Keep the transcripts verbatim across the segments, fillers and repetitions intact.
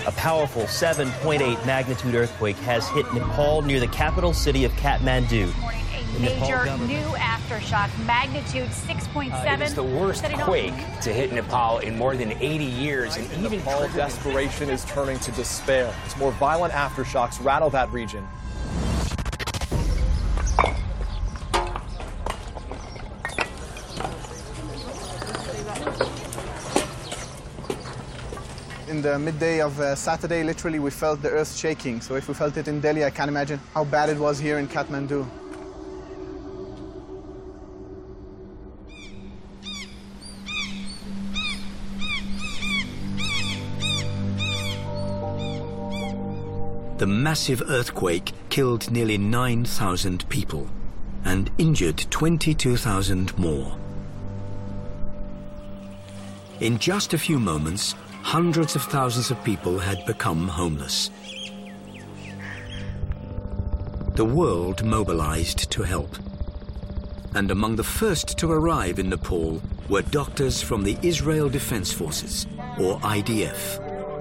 A powerful seven point eight magnitude earthquake has hit Nepal near the capital city of Kathmandu. A major new aftershock, magnitude six point seven. Uh, it is the worst quake to hit Nepal in more than eighty years. And In even Nepal, desperation is turning to despair as more violent aftershocks rattle that region. In the midday of uh, Saturday, literally, we felt the earth shaking. So if we felt it in Delhi, I can't imagine how bad it was here in Kathmandu. The massive earthquake killed nearly nine thousand people and injured twenty-two thousand more. In just a few moments, hundreds of thousands of people had become homeless. The world mobilized to help. And among the first to arrive in Nepal were doctors from the Israel Defense Forces, or I D F.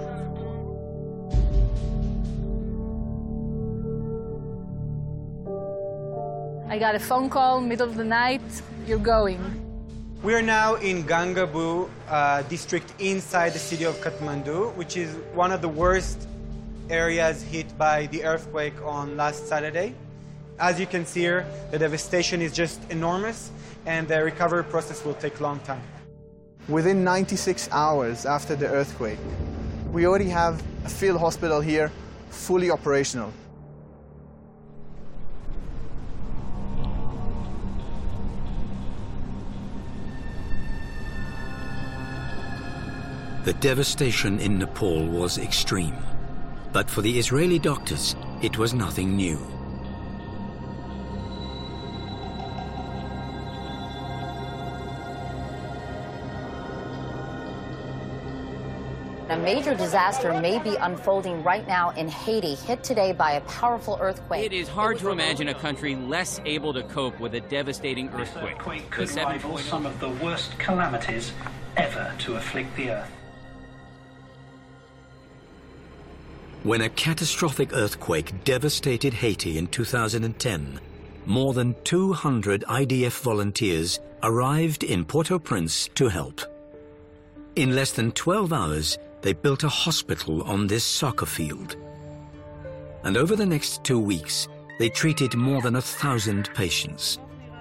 I got a phone call, middle of the night, you're going. We are now in Gangabu uh, district inside the city of Kathmandu, which is one of the worst areas hit by the earthquake on last Saturday. As you can see here, the devastation is just enormous, and the recovery process will take a long time. Within ninety-six hours after the earthquake, we already have a field hospital here fully operational. The devastation in Nepal was extreme, but for the Israeli doctors, it was nothing new. A major disaster may be unfolding right now in Haiti, hit today by a powerful earthquake. It is hard to imagine a country less able to cope with a devastating earthquake. This earthquake could rival some of the worst calamities ever to afflict the earth. When a catastrophic earthquake devastated Haiti in two thousand ten, more than two hundred I D F volunteers arrived in Port-au-Prince to help. In less than twelve hours, they built a hospital on this soccer field. And over the next two weeks, they treated more than a thousand patients.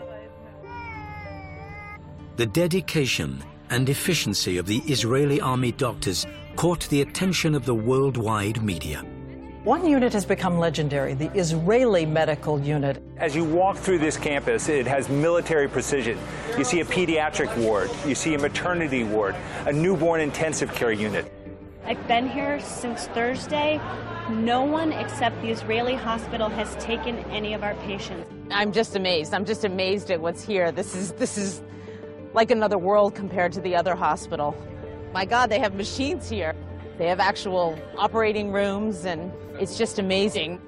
The dedication and efficiency of the Israeli army doctors caught the attention of the worldwide media. One unit has become legendary, the Israeli Medical Unit. As you walk through this campus, it has military precision. You see a pediatric ward, you see a maternity ward, a newborn intensive care unit. I've been here since Thursday. No one except the Israeli hospital has taken any of our patients. I'm just amazed. I'm just amazed at what's here. This is, this is like another world compared to the other hospital. My God, they have machines here. They have actual operating rooms, and it's just amazing.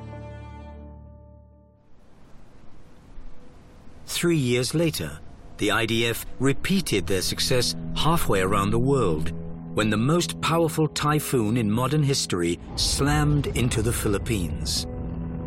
Three years later, the I D F repeated their success halfway around the world when the most powerful typhoon in modern history slammed into the Philippines.